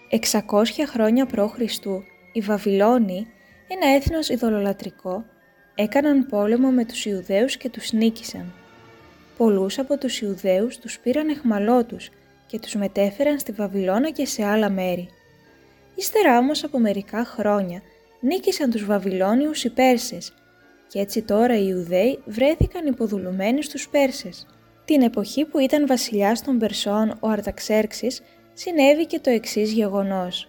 600 χρόνια π.Χ. οι Βαβυλώνιοι, ένα έθνος ειδωλολατρικό, έκαναν πόλεμο με τους Ιουδαίους και τους νίκησαν. Πολλούς από τους Ιουδαίους τους πήραν αιχμαλώτους και τους μετέφεραν στη Βαβυλώνα και σε άλλα μέρη. Ύστερα όμως από μερικά χρόνια νίκησαν τους Βαβυλώνιους οι Πέρσες και έτσι τώρα οι Ιουδαίοι βρέθηκαν υποδουλωμένοι στους Πέρσες. Την εποχή που ήταν βασιλιάς των Περσών ο Αρταξέρξης συνέβη και το εξής γεγονός.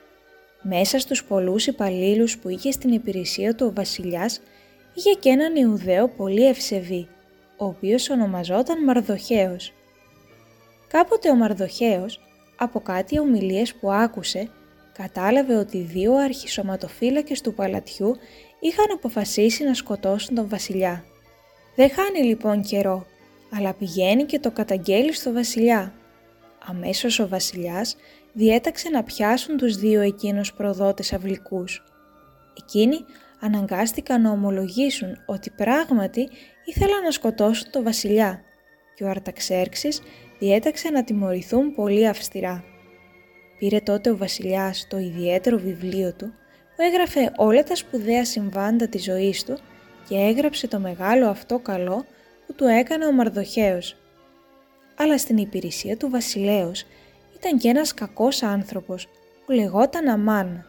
Μέσα στους πολλούς υπαλλήλους που είχε στην υπηρεσία του ο βασιλιάς είχε και έναν Ιουδαίο πολύ ευσεβή, ο οποίος ονομαζόταν Μαρδοχέος. Κάποτε ο Μαρδοχέος, από κάτι ομιλίες που άκουσε, κατάλαβε ότι 2 αρχισωματοφύλακες του παλατιού είχαν αποφασίσει να σκοτώσουν τον βασιλιά. Δεν χάνει λοιπόν καιρό, αλλά πηγαίνει και το καταγγέλει στο βασιλιά. Αμέσως ο βασιλιάς διέταξε να πιάσουν τους 2 εκείνους προδότες αυλικούς. Εκείνοι αναγκάστηκαν να ομολογήσουν ότι πράγματι ήθελαν να σκοτώσουν τον βασιλιά και ο Αρταξέρξης διέταξε να τιμωρηθούν πολύ αυστηρά. Πήρε τότε ο βασιλιάς το ιδιαίτερο βιβλίο του που έγραφε όλα τα σπουδαία συμβάντα της ζωής του και έγραψε το μεγάλο αυτό καλό που του έκανε ο Μαρδοχέος. Αλλά στην υπηρεσία του βασιλέως ήταν και ένας κακός άνθρωπος που λεγόταν Αμάν.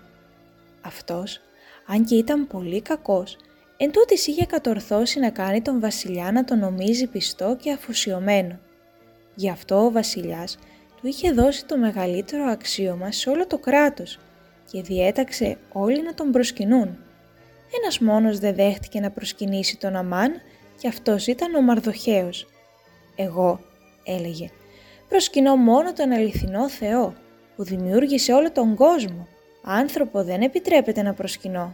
Αυτός, αν και ήταν πολύ κακός, εντούτοις είχε κατορθώσει να κάνει τον βασιλιά να τον νομίζει πιστό και αφοσιωμένο. Γι' αυτό ο βασιλιάς του είχε δώσει το μεγαλύτερο αξίωμα σε όλο το κράτος και διέταξε όλοι να τον προσκυνούν. Ένας μόνος δεν δέχτηκε να προσκυνήσει τον Αμάν και αυτός ήταν ο Μαρδοχέος. «Εγώ», έλεγε, «προσκυνώ μόνο τον αληθινό Θεό που δημιούργησε όλο τον κόσμο. Άνθρωπο δεν επιτρέπεται να προσκυνώ».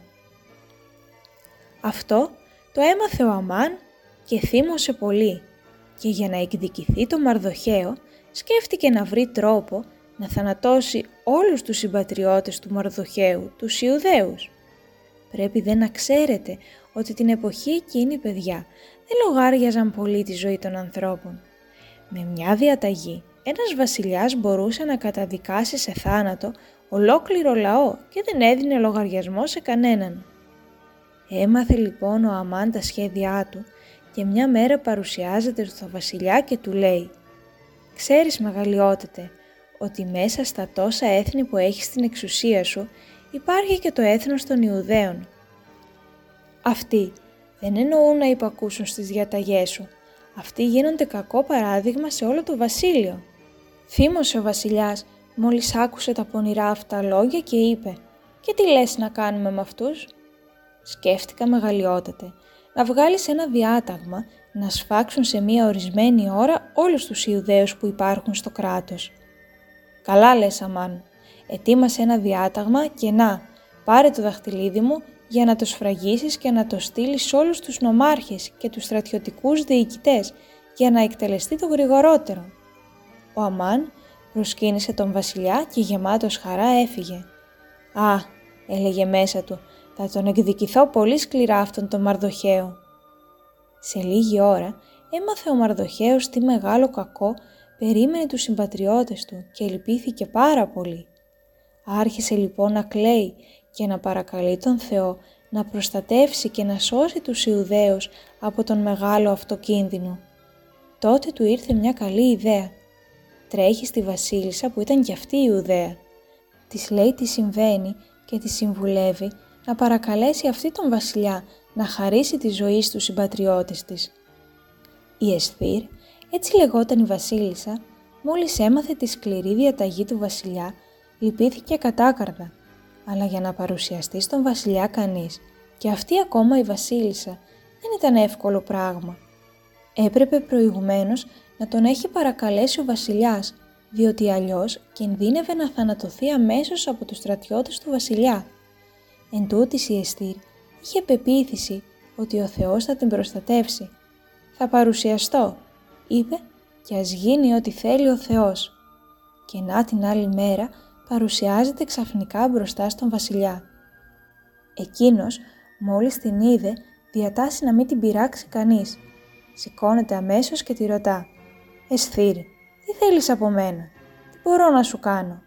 Αυτό το έμαθε ο Αμάν και θύμωσε πολύ και για να εκδικηθεί το Μαρδοχαίο σκέφτηκε να βρει τρόπο να θανατώσει όλους τους συμπατριώτες του Μαρδοχαίου, τους Ιουδαίους. Πρέπει δε να ξέρετε ότι την εποχή εκείνη, παιδιά, δεν λογάριαζαν πολύ τη ζωή των ανθρώπων. Με μια διαταγή, ένας βασιλιάς μπορούσε να καταδικάσει σε θάνατο ολόκληρο λαό και δεν έδινε λογαριασμό σε κανέναν. Έμαθε λοιπόν ο Αμάν τα σχέδιά του και μια μέρα παρουσιάζεται στο βασιλιά και του λέει «Ξέρεις, μεγαλειότατε, ότι μέσα στα τόσα έθνη που έχεις στην εξουσία σου υπάρχει και το έθνος των Ιουδαίων. Αυτοί δεν εννοούν να υπακούσουν στις διαταγές σου. Αυτοί γίνονται κακό παράδειγμα σε όλο το βασίλειο». Θύμωσε ο βασιλιάς μόλις άκουσε τα πονηρά αυτά λόγια και είπε «Και τι λες να κάνουμε με αυτούς?» «Σκέφτηκα, μεγαλειότατε, να βγάλεις ένα διάταγμα να σφάξουν σε μία ορισμένη ώρα όλους τους Ιουδαίους που υπάρχουν στο κράτος». «Καλά λες, Αμάν, ετοίμασε ένα διάταγμα και να, πάρε το δαχτυλίδι μου για να το σφραγίσεις και να το στείλεις σε όλους τους νομάρχες και τους στρατιωτικούς διοικητές για να εκτελεστεί το γρηγορότερο». Ο Αμάν προσκύνησε τον βασιλιά και γεμάτος χαρά έφυγε. «Α», έλεγε μέσα του, «θα τον εκδικηθώ πολύ σκληρά αυτόν τον Μαρδοχαίο». Σε λίγη ώρα έμαθε ο Μαρδοχαίος τι μεγάλο κακό περίμενε τους συμπατριώτες του και λυπήθηκε πάρα πολύ. Άρχισε λοιπόν να κλαίει και να παρακαλεί τον Θεό να προστατεύσει και να σώσει τους Ιουδαίους από τον μεγάλο αυτό κίνδυνο. Τότε του ήρθε μια καλή ιδέα. Τρέχει στη βασίλισσα που ήταν κι αυτή Ιουδαία. Της λέει τι συμβαίνει και τη συμβουλεύει να παρακαλέσει αυτή τον βασιλιά να χαρίσει τη ζωή στους συμπατριώτες της. Η Εσθήρ, έτσι λεγόταν η βασίλισσα, μόλις έμαθε τη σκληρή διαταγή του βασιλιά, λυπήθηκε κατάκαρδα, αλλά για να παρουσιαστεί στον βασιλιά κανείς, και αυτή ακόμα η βασίλισσα, δεν ήταν εύκολο πράγμα. Έπρεπε προηγουμένως να τον έχει παρακαλέσει ο βασιλιάς, διότι αλλιώς κινδύνευε να θανατωθεί αμέσως από τους στρατιώτες του βασιλιά. Εν τούτης η Εσθήρ είχε πεποίθηση ότι ο Θεός θα την προστατεύσει. «Θα παρουσιαστώ», είπε, «και ας γίνει ό,τι θέλει ο Θεός». Και να την άλλη μέρα παρουσιάζεται ξαφνικά μπροστά στον βασιλιά. Εκείνος, μόλις την είδε, διατάσσει να μην την πειράξει κανείς. Σηκώνεται αμέσως και τη ρωτά «Εσθήρ, τι θέλεις από μένα, τι μπορώ να σου κάνω?»